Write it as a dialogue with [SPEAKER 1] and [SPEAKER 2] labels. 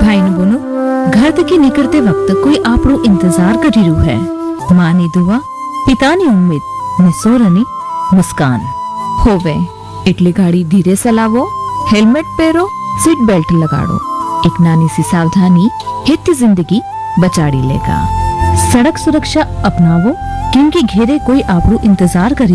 [SPEAKER 1] भाई बोनो घर थकी निकलते वक्त कोई आपरो इंतजार करी रू है। माँ ની દુઆ, પિતાની ઉમ્મીદ ને સોરની મુસ્કાન હોવે એટલે ગાડી ધીરે ચલાવો, हेलमेट पहरो, सीट बेल्ट लगाड़ो। एक नानी सी सावधानी हित जिंदगी बचाड़ी लेगा। सड़क सुरक्षा अपनावो क्योंकि घेरे कोई आपरू इंतजार करी